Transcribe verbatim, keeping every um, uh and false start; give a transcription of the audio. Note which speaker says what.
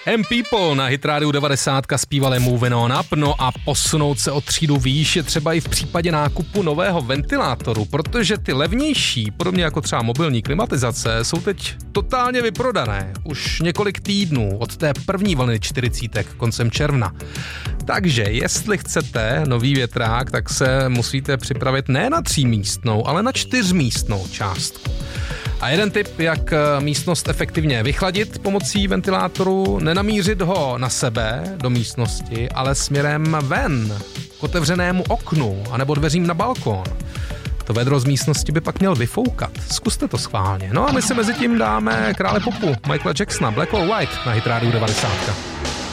Speaker 1: M People na Hit Radio devadesát zpívali Moving On Up, no a posunout se o třídu výš je třeba i v případě nákupu nového ventilátoru, protože ty levnější, podobně jako třeba mobilní klimatizace, jsou teď totálně vyprodané. Už několik týdnů od té první vlny čtyřicítek koncem června. Takže jestli chcete nový větrák, tak se musíte připravit ne na třímístnou, ale na čtyřmístnou částku. A jeden tip, jak místnost efektivně vychladit pomocí ventilátoru, nenamířit ho na sebe do místnosti, ale směrem ven, k otevřenému oknu anebo dveřím na balkón. To vedro z místnosti by pak měl vyfoukat. Zkuste to schválně. No a my si mezi tím dáme krále popu Michaela Jacksona, Black or White na Hit Radio devadesát.